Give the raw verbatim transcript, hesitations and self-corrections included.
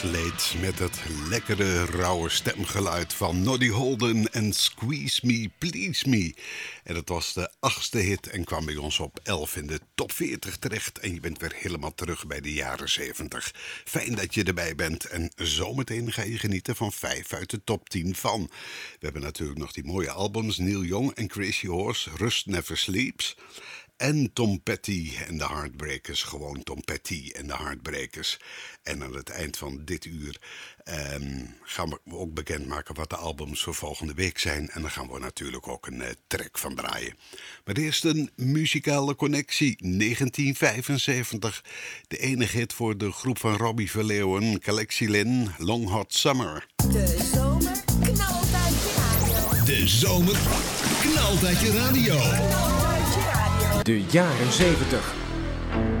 Slade met het lekkere rauwe stemgeluid van Noddy Holden en Squeeze Me, Please Me. En dat was de achtste hit en kwam bij ons op elf in de top veertig terecht. En je bent weer helemaal terug bij de jaren zeventig. Fijn dat je erbij bent en zometeen ga je genieten van vijf uit de top tien van. We hebben natuurlijk nog die mooie albums Neil Young en Crazy Horse, Rust Never Sleeps. En Tom Petty en de Heartbreakers, gewoon Tom Petty en de Heartbreakers. En aan het eind van dit uur um, gaan we ook bekendmaken wat de albums voor volgende week zijn. En dan gaan we natuurlijk ook een uh, track van draaien. Maar eerst een muzikale connectie, negentien vijfenzeventig. De enige hit voor de groep van Robbie Verleeuwen, Collectie Lin, Long Hot Summer. De zomer knalt uit je radio. De zomer knalt uit je radio. Knalt uit je radio. De jaren zeventig.